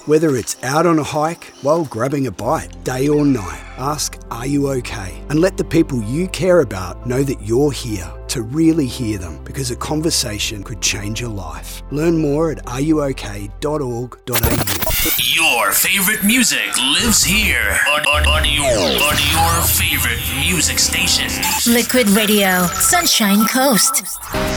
Whether it's out on a hike, while grabbing a bite, day or night, ask, are you okay? And let the people you care about know that you're here to really hear them, because a conversation could change your life. Learn more at areyouok.org.au. Your favorite music lives here on your favorite music station. Liquid Radio, Sunshine Coast.